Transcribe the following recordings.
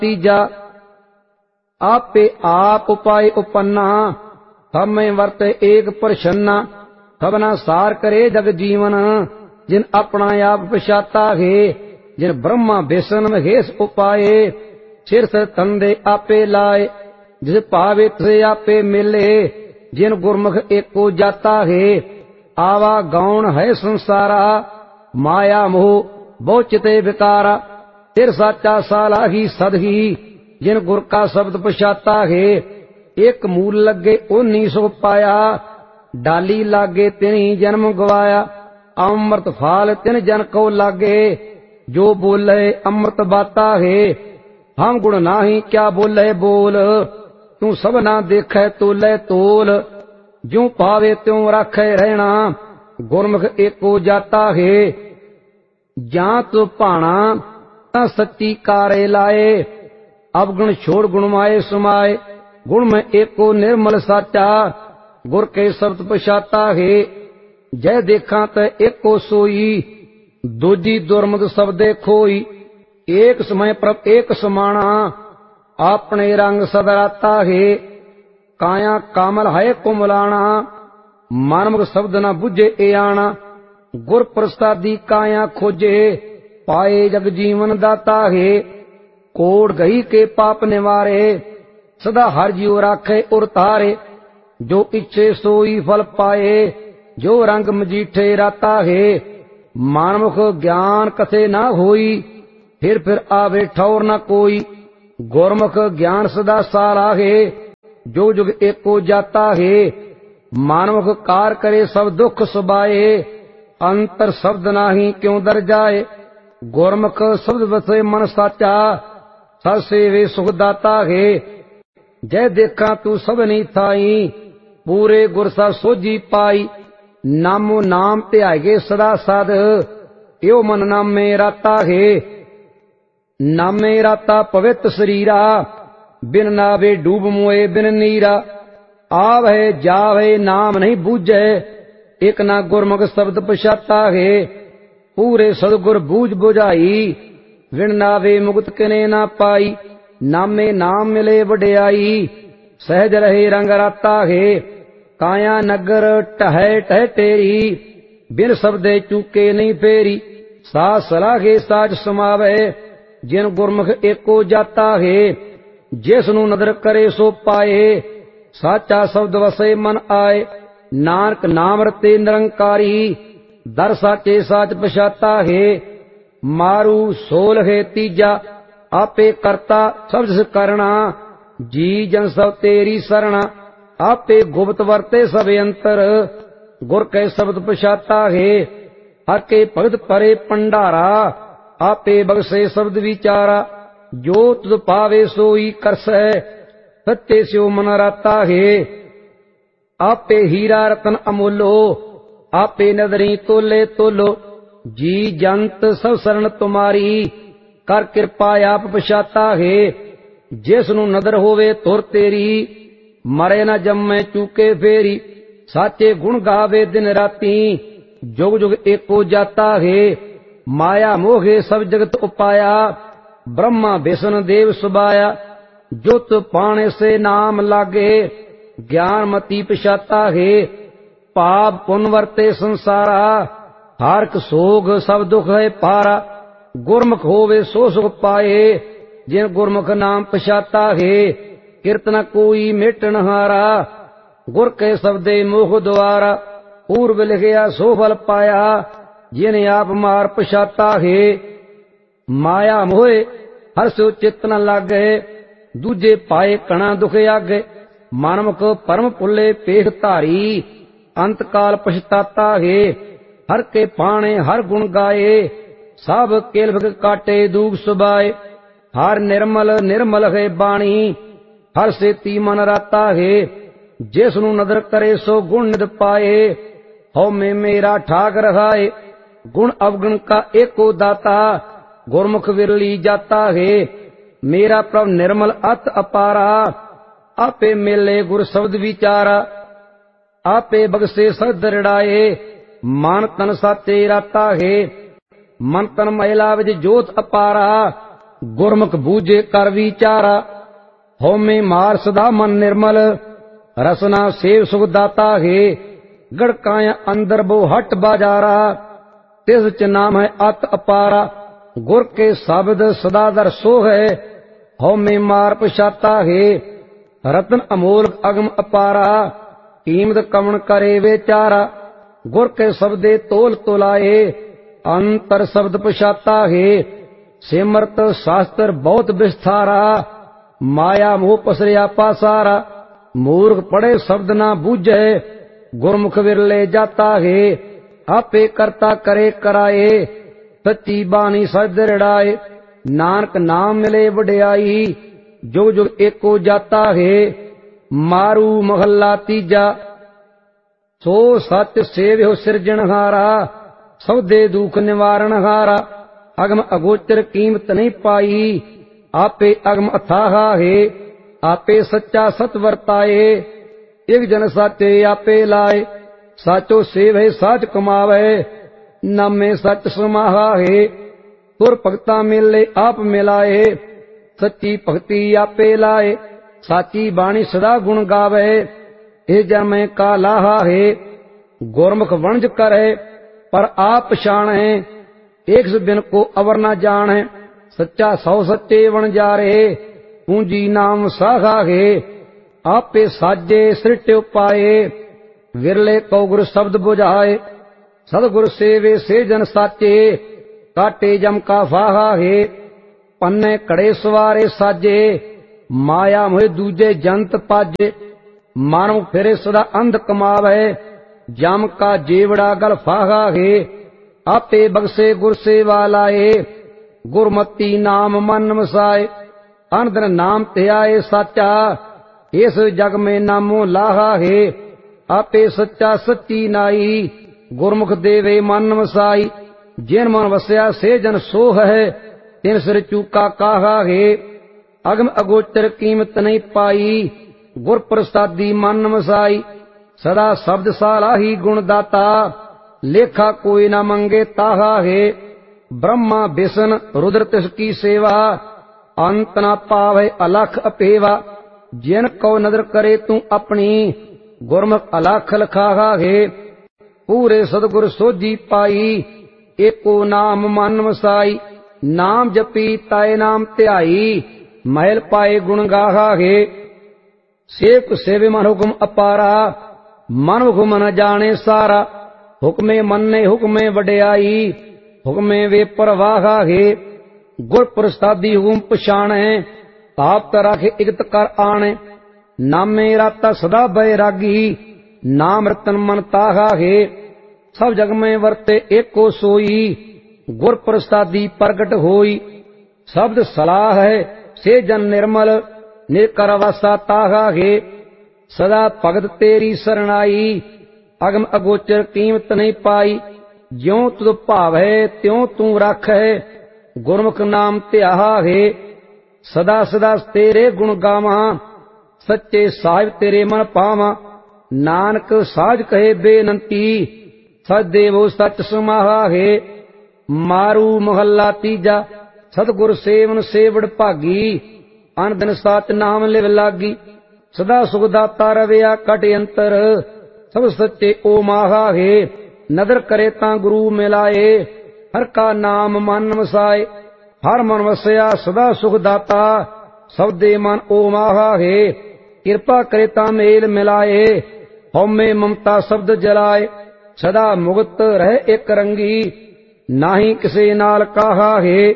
तीजा आपे आप उपाय उपन्ना हमें वर्त एक प्रसन्ना सबना सार करे जग जीवन जिन अपना आप पछाता है जिन ब्रह्मा बेसन महेश उपाये सिर से तंदे आपे लाए जिस पावे से आपे मिले जिन गुरमुख एको जाता है आवा गौण है संसारा माया मोह बहु चिते विकारा सिर साचा साला ही सद ही जिन गुर का शब्द पछाता है एक मूल लगे 1900 पाया डाली लागे तिनी जन्म गवाया अमृत फाल तिन जन को लागे जो बोले अमृत बाता है हम गुण नाही क्या बोले बोल तू सब ना देखे तोले तोल ज्यों पावे त्यों राखे रहना गुरमुख एको जाता है जहाँ तो पाना ता सच्ची कारे लाए अवगुण छोड़ गुणमाए सुमाए गुण में एको निर्मल साचा गुर के शब्द पछाता है जय देखा त एको सोई दूजी दुर्मद शब्दे खोई एक समय प्रभ एक समाना अपने रंग सदराता है काया कामल है कुमलाना मानव शब्द न बुझे ए आना गुर प्रसादी काया खोजे पाए जग जीवन दाता है कोड गई के पाप निवारे सदा हर जीव राखे उर तारे जो इच्छे सोई फल पाए जो रंग मजीठे राता है मानमुख ज्ञान कथे ना होई फिर आवे ठौर न कोई गुरमुख ज्ञान सदा सारा है जो जुग एको जाता है मानमुख कार करे सब दुख सुबाए अंतर शब्द नाही क्यों दर जाए गुरमुख शब्द बसे मन साचा सर सेवे सुख दाता है जय देखा तू सब नहीं थाई पूरे गुर सा सोझी पाई नामो नाम त्यागे सदा साध यो मन नाम में राता है नाम में राता पवित्र शरीरा बिन नावे डूब मोए बिन नीरा आवै जावे नाम नहीं बूझे एक ना गुरमुख शब्द पछाता है पूरे सदगुर बूझ बुझाई विण नावे मुक्त किने ना पाई नामे नाम मिले वड्याई सहज रहे रंग राता है काया नगर टहै टह तेरी बिन शब्दे चूके नहीं फेरी सास सलाहे साज समावे जिन गुरमुख एको जाता है जिसनु नदर करे सो पाए साचा शब्द वसे मन आए नानक नाम रते निरंकारी दर साचे साच पछाता है मारू सोल है तीजा आपे करता सब जिस करना जी जन सब तेरी शरणा आपे गुप्त वर्ते सब अंतर गुर के शब्द पछाता है हर के भगत परे पंडारा आपे बगसे शब्द विचारा जो तुझ पावे सोई करसै सत्य स्यो मन राता है आपे हीरा रतन अमोलो आपे नदरी तोले तोलो जी जंत सब शरण तुम्हारी कर कृपा आप पछाता है जिसनु नदर होवे तुर तेरी मरे न जम्मे चूके फेरी साचे गुण गावे दिन राती जुग जुग एको जाता है माया मोहे सब जगत उपाया ब्रह्मा विष्णु देव सुबाया जुत पाने से नाम लागे ज्ञान मति पछाता है पाप पुन वर्ते संसारा हारक सोग सब दुख है पारा गुरमुख होवे सो सुख पाए जिन गुरमुख नाम पछाता है कीर्तन कोई मिटन हारा गुर के शब्दे मोह द्वारा पूर्व लिखया सो फल पाया जिन आप मार पछाता है माया मोहे हर सो चित्त न लागे दूजे पाए कणा दुख आगे मानवक परम पुले पेख धारी अंत काल पछताता है हर के पाने हर गुण गाए सब केलभ काटे दूग सुबाए हर निर्मल निर्मल है बाणी हर से ती मन राता है जिसनु नदर करे सो गुण निध पाए हौ में मेरा ठाक रहाए गुण अवगुण का एको दाता गुरमुख विरली जाता है मेरा प्रभ निर्मल अत अपारा आपे मिले गुर शब्द विचारा आपे बगसे सद दृढ़ाए मन तन साचे राता है मन तन महिला विज जोत अपारा ਗੁਰਮੁਖ ਬੂਝੇ ਕਰ ਵਿਚਾਰਾ। ਹਉਮੈ ਮਾਰ ਸਦਾ ਮਨ ਨਿਰਮਲ, ਰਸਨਾ ਸੇਵ ਸੁਖ ਦਾਤਾ ਹੈ। ਗੜਕਾਇਆ ਅੰਦਰ ਬੋ ਹਟ ਬਾਜਾਰਾ, ਤਿਸ ਚ ਨਾਮ ਹੈ ਅਤ ਅਪਾਰਾ। ਗੁਰ ਕੇ ਸ਼ਬਦ ਸਦਾ ਦਰ ਸੋ ਹੈ, ਹਉਮੈ ਮਾਰ ਪਛਾਤਾ ਹੈ। ਰਤਨ ਅਮੋਲਕ ਅਗਮ ਅਪਾਰਾ, ਕੀਮਤ ਕਵਣ ਕਰੇ ਵਿਚਾਰਾ। ਗੁਰ ਕੇ ਸ਼ਬਦੇ ਤੋਲ ਤੁਲਾਏ, ਅੰਤਰ ਸ਼ਬਦ ਪਛਾਤਾ ਹੈ। ਸਿਮਰਤ ਸ਼ਾਸਤਰ ਬਹੁਤ ਵਿਸਥਾਰਾ, ਮਾਇਆ ਮੋਹ ਪਸਰਿਆ ਪਾਸਾਰਾ। ਮੂਰਖ ਪੜੇ ਸ਼ਬਦ ਨਾ ਬੂਝੈ, ਗੁਰਮੁਖ ਵਿਰਲੇ ਜਾਤਾ ਹੈ। ਆਪੇ ਕਰਤਾ ਕਰੇ ਕਰਾਏ, ਸੱਚੀ ਬਾਣੀ ਸਦ ਰੜਾਏ। ਨਾਨਕ ਨਾਮ ਮਿਲੇ ਵਡਿਆਈ, ਜੁਗ ਜੁਗ ਏਕੋ ਜਾਤਾ ਹੈ। ਮਾਰੂ ਮਹੱਲਾ ਤੀਜਾ। ਸੋ ਸੱਚ ਸੇਵਿਓ ਸਿਰਜਣਹਾਰਾ, ਸੌਦੇ ਦੁਖ ਨਿਵਾਰਨ ਹਾਰਾ। ਅਗਮ ਅਗੋਚਰ ਕੀਮਤ ਨਹੀਂ ਪਾਈ, ਆਪੇ ਅਗਮ ਅਥਾਹਾ ਹੈ। ਆਪੇ ਸੱਚਾ ਸਤ ਵਰਤਾਏ, ਇਕ ਜਨ ਸਾਚੇ ਆਪੇ ਲਾਏ। ਸਾਚੋ ਸੇਵੈ ਸਾਚ ਕਮਾਵੇ, ਨਾਮੇ ਸੱਚ ਸਮਾਹਾ ਹੈ। ਤੁਰ ਭਗਤਾ ਮਿਲੇ ਆਪ ਮਿਲਾਏ, ਸੱਚੀ ਭਗਤੀ ਆਪੇ ਲਾਏ। ਸਾਚੀ ਬਾਣੀ ਸਦਾ ਗੁਣ ਗਾਵੇ, ਇਹ ਜਨਮੇ ਕਾ ਲਾਹਾ ਹੈ। ਗੁਰਮੁਖ ਵਣਜ ਕਰੇ ਪਰ ਆਪ ਪਛਾਣੈ, ਏਕ ਬਿਨ ਕੋ ਅਵਰ ਨਾ ਜਾਣੈ। ਸੱਚਾ ਸੌ ਸੱਚੇ ਵਣਜਾਰੇ, ਪੂੰਜੀ ਨਾਮ ਸਾਹਾ ਹੈ। ਆਪੇ ਸਾਜੇ ਸ੍ਰਿਟਿ ਪਾਏ, ਵਿਰਲੇ ਕਉ ਗੁਰ ਸ਼ਬਦ ਬੁਝਾਏ। ਸਤਿਗੁਰ ਸੇਵੇ ਸੇ ਜਨ ਸਾਚੇ, ਕਾਟੇ ਜਮ ਕਾ ਫਾਹਾ ਹੈ। ਪੰਨੇ ਕੜੇ ਸਵਾਰੇ ਸਾਜੇ, ਮਾਇਆ ਮੋਹਿ ਦੂਜੇ ਜੰਤ ਪਾਜੇ। ਮਾਨਵ ਫਿਰੇ ਸਦਾ ਅੰਧ ਕਮਾਵੇ, ਜਮ ਕਾ ਜੀਵੜਾ ਗਲ ਫਾਹਾ ਹੈ। ਆਪੇ ਬਖਸ਼ੇ ਗੁਰ ਸੇਵਾ ਲਾਏ, ਗੁਰਮਤੀ ਨਾਮ ਮਨ ਵਸਾਏ। ਅਨੰਦਨ ਨਾਮ ਧਿਆਏ ਸਾਚਾ, ਇਸ ਜਗ ਮੇ ਨਾਮੋ ਲਾਹਾ ਹੈ। ਆਪੇ ਸੱਚਾ ਸੱਚੀ ਨਾਈ, ਗੁਰਮੁਖ ਦੇਵੇ ਮਨ ਵਸਾਈ। ਜਿਨ ਮਨ ਵਸਿਆ ਸੇ ਜਨ ਸੋ ਹੈ, ਤਿਨ ਸਿਰ ਚੂਕਾ ਕਾਹਾ ਹੈ। ਅਗਮ ਅਗੋਚਰ ਕੀਮਤ ਨਹੀਂ ਪਾਈ, ਗੁਰ ਪ੍ਰਸਾਦੀ ਮਨ ਵਸਾਈ। ਸਦਾ ਸ਼ਬਦ ਸਾਲਾਹੀ ਗੁਣ ਦਾਤਾ, ਲੇਖਾ ਕੋਈ ਨਾ ਮੰਗੇ ਤਾਹਾ ਹੈ। ਬ੍ਰਹਮਾ ਵਿਸ਼ਨ ਰੁਦਰ ਤਿਸ ਕੀ ਸੇਵਾ, ਅੰਤ ਨਾ ਪਾਵੇ ਅਲਖ ਅਪੇਵਾ। ਜਿਨ ਕੋ ਨਦਰ ਕਰੇ ਤੂੰ ਆਪਣੀ, ਗੁਰਮੁਖ ਅਲਖ ਲਖਾਹਾ ਹੈ। ਪੂਰੇ ਸਤਿਗੁਰ ਸੋਝੀ ਪਾਈ, ਏਕੋ ਨਾਮ ਮਨ ਵਸਾਈ। ਨਾਮ ਜਪੀ ਤਾਏ ਨਾਮ ਧਿਆਈ, ਮਹਿਲ ਪਾਏ ਗੁਣ ਗਾਹਾ ਹੈ। ਸੇਵਕ ਸੇਵੇ ਮਨ ਹੁਕਮ ਅਪਾਰਾ, ਮਨ ਹੁਕਮ ਨ ਜਾਣੇ ਸਾਰਾ। ਹੁਕਮੇ ਮੰਨੇ ਹੁਕਮੇ ਵਡਿਆਈ, ਹੁਕਮੇ ਵੇ ਪਰਵਾਹਾ ਹੈ। ਗੁਰ ਪ੍ਰਸਾਦੀ ਹੁਕਮ ਪਛਾਣੈ, ਤਾਪ ਰਾਖੇ ਇਕਤ ਕਰ ਆਣੈ। ਨਾਮੇ ਰਾਤਾ ਸਦਾ ਬੈਰਾਗੀ, ਨਾਮ ਰਤਨ ਮਨ ਤਾਹਾ ਹੈ। ਸਭ ਜਗ ਮੈਂ ਵਰਤੇ ਏਕੋ ਸੋਈ, ਗੁਰ ਪ੍ਰਸਾਦੀ ਪ੍ਰਗਟ ਹੋਈ। ਸ਼ਬਦ ਸਲਾਹ ਹੈ ਸੇ ਜਨ ਨਿਰਮਲ, ਨਿਰਕਰ ਵਾਸਾ ਤਾਹਾ ਹੈ। ਸਦਾ ਭਗਤ ਤੇਰੀ ਸਰਣਾਈ, ਅਗਮ ਅਗੋਚਰ ਕੀਮਤ ਨਹੀਂ ਪਾਈ। ਜਿਉ ਤੁਧ ਭਾਵੈ ਤਿਉ ਤੂੰ ਰਾਖੈ, ਗੁਰਮੁਖ ਨਾਮ ਧਿਆਹਾ ਹੈ। ਸਦਾ ਸਦਾ ਤੇਰੇ ਗੁਣ ਗਾਵਾਂ, ਸੱਚੇ ਸਾਹਿਬ ਤੇਰੇ ਮਨ ਪਾਵਾਂ। ਨਾਨਕ ਸਾਜ ਕਹੇ ਬੇਨੰਤੀ, ਸਚ ਦੇਵੋ ਸਚ ਸਮਾਹਾ ਹੈ। ਮਾਰੂ ਮਹੱਲਾ ਤੀਜਾ। ਸਤਿਗੁਰ ਸੇਵਨ ਸੇਵੜ ਭਾਗੀ, ਅਨ ਦਿਨ ਸਚ ਨਾਮ ਲਿਵ ਲਾਗੀ। ਸਦਾ ਸੁਖ ਦਾਤਾ ਰਵਿਆ ਕਟ ਅੰਤਰ, ਸਭ ਸੱਚੇ ਓ ਮਾਹਾ ਹੈ। ਨਦਰ ਕਰੇ ਤਾਂ ਗੁਰੂ ਮਿਲਾਏ, ਹਰ ਕਾ ਨਾਮ ਮਨ ਵਸਾਏ। ਹਰ ਮਨ ਵਸਿਆ ਸਦਾ ਸੁਖ ਦਾਤਾ, ਸਭ ਦੇ ਮਨ ਓ ਮਾਹਾ ਹੈ। ਕਿਰਪਾ ਕਰੇ ਤਾਂ ਮੇਲ ਮਿਲਾਏ, ਹਉਮੈ ਮਮਤਾ ਸ਼ਬਦ ਜਲਾਏ। ਸਦਾ ਮੁਕਤ ਰਹਿ ਇਕ ਰੰਗੀ, ਨਾਹੀ ਕਿਸੇ ਨਾਲ ਕਾਹਾ ਹੈ।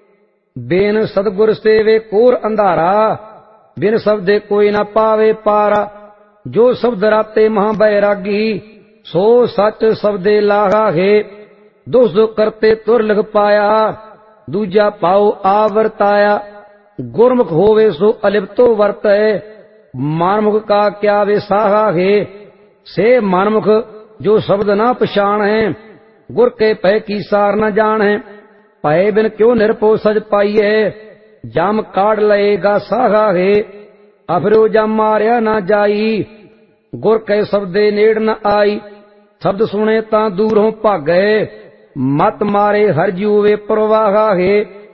ਬੇਨ ਸਤਿਗੁਰ ਸੇਵੇ ਕੋਰ ਅੰਧਾਰਾ, ਬਿਨ ਸ਼ਬਦੇ ਕੋਈ ਨਾ ਪਾਵੇ ਪਾਰਾ। ਜੋ ਸ਼ਬਦ ਰਾਤੇ ਮਹਾ ਬੈਰਾਗੀ, ਸੋ ਸੱਚ ਸ਼ਬਦੇ ਲਾਹਾ ਹੈ। ਦੋਸ ਦੋ ਕਰਤੇ ਤੁਰ ਲਿਖ ਪਾਇਆ, ਦੂਜਾ ਪਾਉ ਆਵਰਤਾਇਆ। ਗੁਰਮੁਖ ਹੋਵੇ ਸੋ ਅਲਿਪਤੋ ਵਰਤੈ, ਮਨਮੁਖ ਕਾ ਕਿਆ ਵਿਸਾਹਾ ਹੈ। ਸੇ ਮਨਮੁਖ ਜੋ ਸ਼ਬਦ ਨਾ ਪਛਾਣੈ, ਗੁਰ ਕੇ ਪੈ ਕੀ ਸਾਰ ਨ ਜਾਣੈ। ਭੈ ਬਿਨ ਕਿਉ ਨਿਰਭਉ ਸਜ ਪਾਈਐ, ਜਮ ਕਾੜ ਲਏਗਾ ਸਾਹਾ ਹੈ। ਅਫਰੋ ਜਮ ਮਾਰਿਆ ਨਾ ਜਾਈ, ਗੁਰ ਕੈ ਸ਼ਬਦੇ ਨੇੜ ਨ ਆਈ। ਸ਼ਬਦ ਸੁਣੇ ਤਾਂ ਦੂਰੋਂ ਭਾਗੈ, ਮਤ ਮਾਰੇ ਹਰ ਜੀਉ ਵੇ ਪ੍ਰਵਾਹਾ ਹੈ।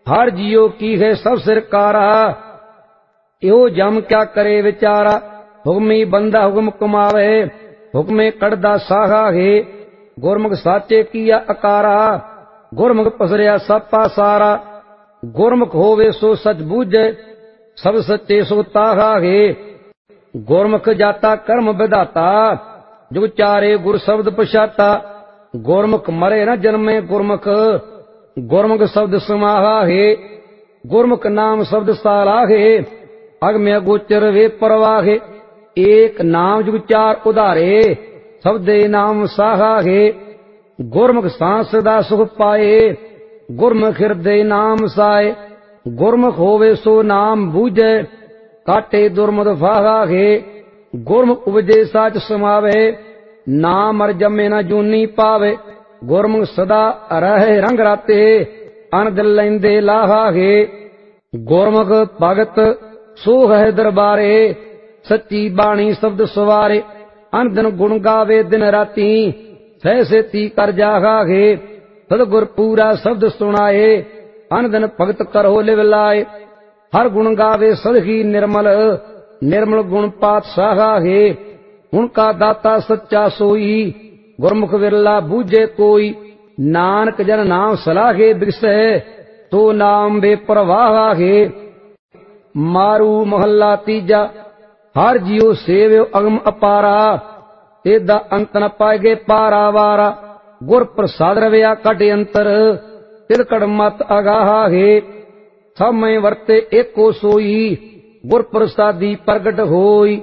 हर जियो की है सब सिरकारा, यो जम क्या करे विचारा। हुक्मी बंदा हुक्म कमावे, हुक्मे कड़दा साहा है। गुरमुख साचे किया अकारा, गुरमुख पसरिया सपा सारा। गुरमुख होवे सो सच बूझे, सब सच्चे सो ताहा है। गुरमुख जाता कर्म विधाता, जुग चारे गुर शब्द पछाता। गुरमुख मरे न जन्मे गुरमुख, गुरमुख शब्द समाहा है। गुरमुख नाम शब्द साला है, अगम्य गोचर वे परवाहे। एक नाम जुग चार उधारे, शब्दे नाम साहा है। गुरमुख सांस सदा सुख पाए, गुरमुख हृदय नाम साए। गुरमुख होवे सो नाम बूझे, काटे दुर्मद फाहा है। गुरमुख उपजे साच समावे, नाम अर जमे न जूनी पावे। गुरमुख सदा रहे रंग राते, अन दिल लैंदे लाहा है। गुरमुख भगत सो है दरबारे, सच्ची बाणी शब्द सवारे। अन दिन गुण गावे दिन राती, सह सेती कर जागा है। सदगुर पूरा शब्द सुनाए, अन दिन भगत करो लिव लाए। हर गुण गावे सदही निर्मल, निर्मल गुण पात साहा है। उनका दाता सच्चा सोई, गुरमुख विरला बूझे कोई। नानक जन नाम सलाहे बिगसै, तो नाम बे परवाहा है। मारू महला तीजा, हर जियो सेव्यो अगम अपारा। एदा अंत न पाएगे पारा वारा, गुर प्रसाद रविया कट अंतर। तिल कड़ मत अगाहा है, सब में वर्ते एको सोई। गुर प्रसादी प्रगट होई।